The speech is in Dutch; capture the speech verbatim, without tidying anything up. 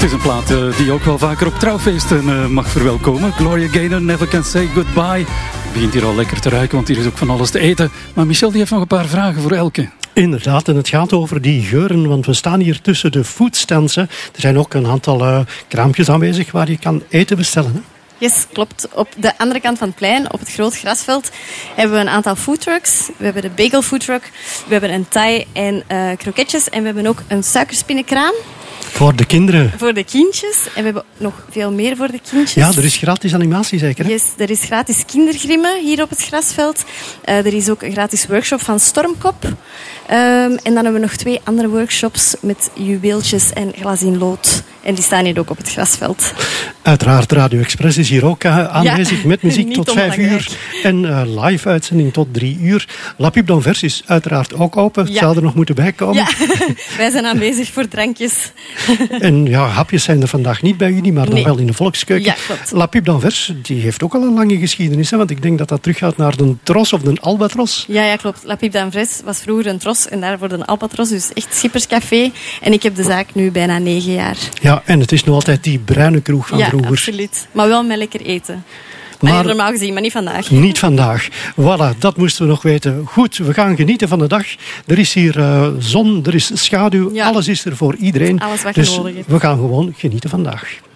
Het is een plaat uh, die ook wel vaker op trouwfeesten uh, mag verwelkomen. Gloria Gaynor, Never Can Say Goodbye. Het begint hier al lekker te ruiken, want hier is ook van alles te eten. Maar Michel die heeft nog een paar vragen voor Elke. Inderdaad, en het gaat over die geuren, want we staan hier tussen de foodstands. Hè. Er zijn ook een aantal uh, kraampjes aanwezig waar je kan eten bestellen. Hè. Yes, klopt. Op de andere kant van het plein, op het groot grasveld, hebben we een aantal foodtrucks. We hebben de bagel foodtruck, we hebben een thai en uh, kroketjes en we hebben ook een suikerspinnenkraam. Voor de kinderen. Voor de kindjes. En we hebben nog veel meer voor de kindjes. Ja, er is gratis animatie zeker, hè? Yes, er is gratis kindergrimmen hier op het grasveld. Uh, er is ook een gratis workshop van Stormkop. Um, en dan hebben we nog twee andere workshops met juweeltjes en glas in lood. En die staan hier ook op het grasveld. Uiteraard, Radio Express is hier ook uh, aanwezig, ja, met muziek tot vijf uur. En uh, live uitzending tot drie uur. La Pub d'Anvers is uiteraard ook open. Het ja. zou er nog moeten bijkomen. Ja, wij zijn aanwezig voor drankjes. En ja, hapjes zijn er vandaag niet bij jullie, maar nee. nog wel in de volkskeuken. Ja, klopt. La Pub d'Anvers, die heeft ook al een lange geschiedenis, hè, want ik denk dat dat teruggaat naar de tros of de albatros. Ja, ja, klopt. La Pub d'Anvers was vroeger een tros en daarvoor de albatros, dus echt schipperscafé. En ik heb de zaak nu bijna negen jaar. Ja, en het is nog altijd die bruine kroeg van ja, vroeger. Ja, absoluut. Maar wel met lekker eten. Maar, maar normaal gezien, maar niet vandaag. Niet vandaag. Voilà, dat moesten we nog weten. Goed, we gaan genieten van de dag. Er is hier uh, zon, er is schaduw. Ja. Alles is er voor iedereen. Alles wat dus je nodig hebt. We gaan gewoon genieten vandaag.